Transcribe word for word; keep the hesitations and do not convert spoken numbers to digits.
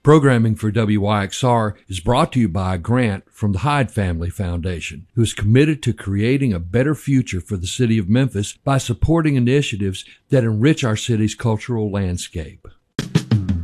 Programming for W Y X R is brought to you by a grant from the Hyde Family Foundation, who is committed to creating a better future for the city of Memphis by supporting initiatives that enrich our city's cultural landscape.